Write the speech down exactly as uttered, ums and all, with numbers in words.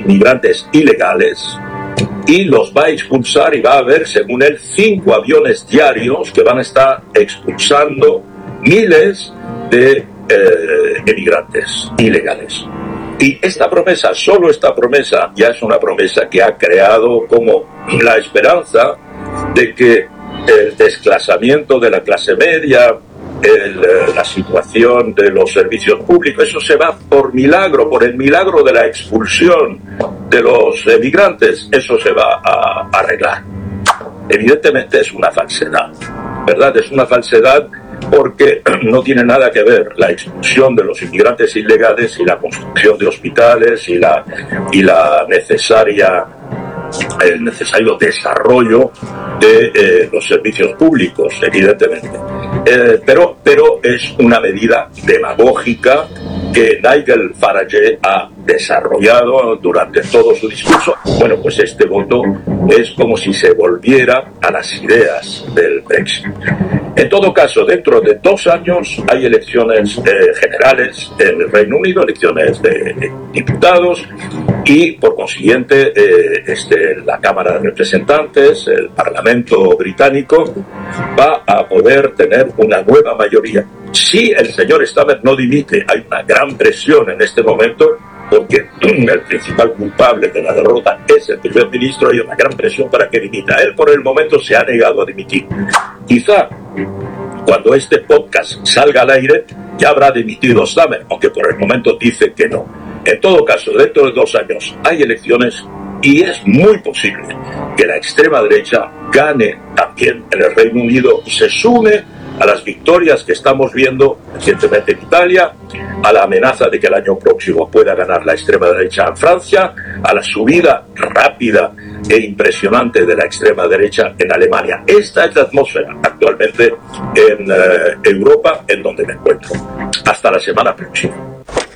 inmigrantes ilegales y los va a expulsar, y va a haber, según él, cinco aviones diarios que van a estar expulsando miles de eh, emigrantes ilegales. Y esta promesa, solo esta promesa, ya es una promesa que ha creado como la esperanza de que el desclasamiento de la clase media, el, la situación de los servicios públicos, eso se va por milagro, por el milagro de la expulsión de los emigrantes, eso se va a, a arreglar. Evidentemente es una falsedad, ¿verdad? Es una falsedad porque no tiene nada que ver la expulsión de los inmigrantes ilegales y la construcción de hospitales y la, y la necesaria, el necesario desarrollo de eh, los servicios públicos, evidentemente. Eh, pero, pero es una medida demagógica que Nigel Farage ha desarrollado durante todo su discurso. Bueno, pues este voto es como si se volviera a las ideas del Brexit. En todo caso, dentro de dos años hay elecciones eh, generales en el Reino Unido, elecciones de, de diputados, y por consiguiente eh, este, la Cámara de Representantes, el Parlamento británico, va a poder tener una nueva mayoría. Si el señor Starmer no dimite, hay una gran presión en este momento, porque el principal culpable de la derrota es el primer ministro, hay una gran presión para que dimita. Él por el momento se ha negado a dimitir. Quizá cuando este podcast salga al aire ya habrá dimitido Starmer, aunque por el momento dice que no. En todo caso, dentro de dos años hay elecciones y es muy posible que la extrema derecha gane también en el Reino Unido y se sume a las victorias que estamos viendo recientemente en Italia, a la amenaza de que el año próximo pueda ganar la extrema derecha en Francia, a la subida rápida e impresionante de la extrema derecha en Alemania. Esta es la atmósfera actualmente en eh, Europa, en donde me encuentro. Hasta la semana próxima.